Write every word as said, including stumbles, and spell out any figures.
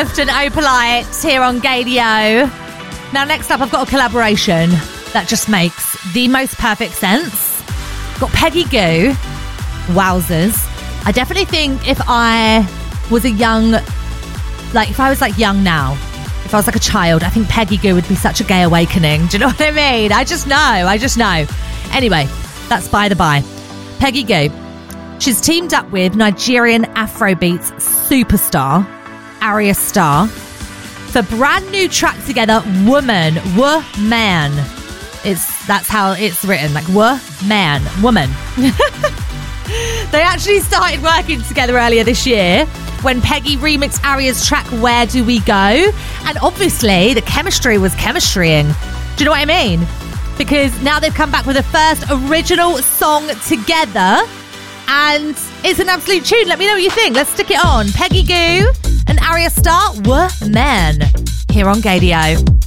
Swift and Opalite here on Gadio. Now, next up, I've got a collaboration that just makes the most perfect sense. Got Peggy Gou. Wowzers. I definitely think if I was a young, like if I was like young now, if I was like a child, I think Peggy Gou would be such a gay awakening. Do you know what I mean? I just know. I just know. Anyway, that's by the by. Peggy Gou. She's teamed up with Nigerian Afrobeats superstar Arya Starr for brand new track together, Woman, Wo-Man. It's that's how it's written, like Wo-Man, woman. They actually started working together earlier this year when Peggy remixed Arya's track Where Do We Go? And obviously the chemistry was chemistrying. Do you know what I mean? Because now they've come back with the first original song together and it's an absolute tune. Let me know what you think. Let's stick it on. Peggy Gou and Arya Starr, Wo-Man, here on Gadio.